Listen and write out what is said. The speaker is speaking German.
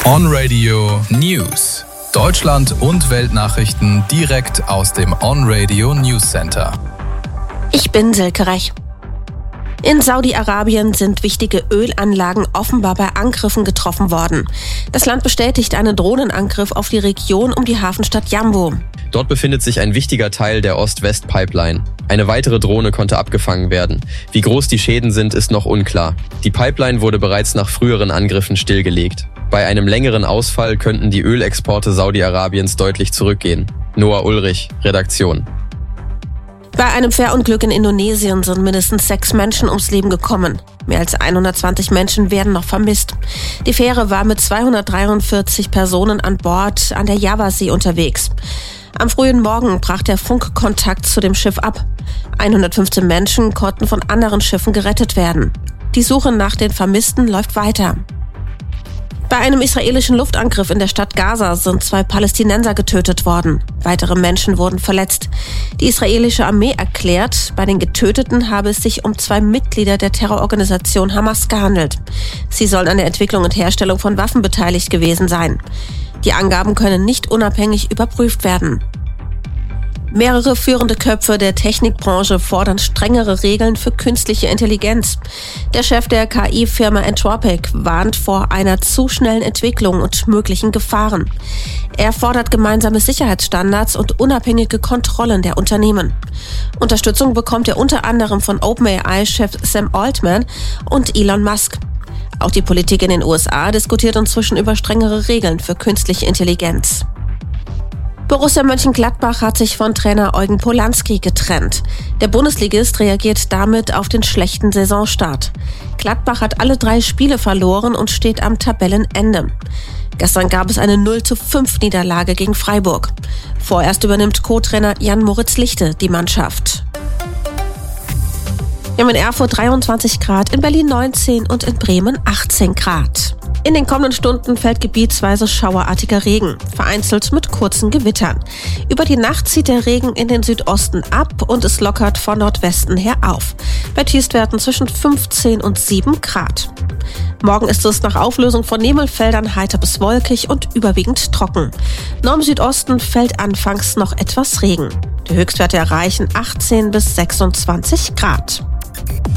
On Radio News. Deutschland und Weltnachrichten direkt aus dem On Radio News Center. Ich bin Silke Reich. In Saudi-Arabien sind wichtige Ölanlagen offenbar bei Angriffen getroffen worden. Das Land bestätigt einen Drohnenangriff auf die Region um die Hafenstadt Jambo. Dort befindet sich ein wichtiger Teil der Ost-West-Pipeline. Eine weitere Drohne konnte abgefangen werden. Wie groß die Schäden sind, ist noch unklar. Die Pipeline wurde bereits nach früheren Angriffen stillgelegt. Bei einem längeren Ausfall könnten die Ölexporte Saudi-Arabiens deutlich zurückgehen. Noah Ulrich, Redaktion. Bei einem Fährunglück in Indonesien sind mindestens 6 Menschen ums Leben gekommen. Mehr als 120 Menschen werden noch vermisst. Die Fähre war mit 243 Personen an Bord an der Javasee unterwegs. Am frühen Morgen brach der Funkkontakt zu dem Schiff ab. 115 Menschen konnten von anderen Schiffen gerettet werden. Die Suche nach den Vermissten läuft weiter. Bei einem israelischen Luftangriff in der Stadt Gaza sind 2 Palästinenser getötet worden. Weitere Menschen wurden verletzt. Die israelische Armee erklärt, bei den Getöteten habe es sich um 2 Mitglieder der Terrororganisation Hamas gehandelt. Sie sollen an der Entwicklung und Herstellung von Waffen beteiligt gewesen sein. Die Angaben können nicht unabhängig überprüft werden. Mehrere führende Köpfe der Technikbranche fordern strengere Regeln für künstliche Intelligenz. Der Chef der KI-Firma Anthropic warnt vor einer zu schnellen Entwicklung und möglichen Gefahren. Er fordert gemeinsame Sicherheitsstandards und unabhängige Kontrollen der Unternehmen. Unterstützung bekommt er unter anderem von OpenAI-Chef Sam Altman und Elon Musk. Auch die Politik in den USA diskutiert inzwischen über strengere Regeln für künstliche Intelligenz. Borussia Mönchengladbach hat sich von Trainer Eugen Polanski getrennt. Der Bundesligist reagiert damit auf den schlechten Saisonstart. Gladbach hat alle 3 Spiele verloren und steht am Tabellenende. Gestern gab es eine 0:5 Niederlage gegen Freiburg. Vorerst übernimmt Co-Trainer Jan-Moritz Lichte die Mannschaft. Wir haben in Erfurt 23 Grad, in Berlin 19 und in Bremen 18 Grad. In den kommenden Stunden fällt gebietsweise schauerartiger Regen, vereinzelt mit kurzen Gewittern. Über die Nacht zieht der Regen in den Südosten ab und es lockert von Nordwesten her auf. Bei Tiefstwerten zwischen 15 und 7 Grad. Morgen ist es nach Auflösung von Nebelfeldern heiter bis wolkig und überwiegend trocken. Nur im Südosten fällt anfangs noch etwas Regen. Die Höchstwerte erreichen 18 bis 26 Grad.